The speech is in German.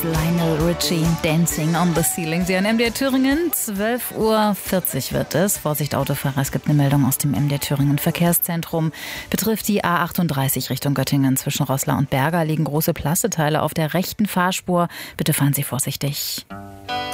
ist Lionel Richie, Dancing on the Ceiling. Sie hören MDR Thüringen, 12:40 Uhr wird es. Vorsicht Autofahrer, es gibt eine Meldung aus dem MDR Thüringen Verkehrszentrum. Betrifft die A38 Richtung Göttingen. Zwischen Roßla und Berga liegen große Plasteteile auf der rechten Fahrspur. Bitte fahren Sie vorsichtig.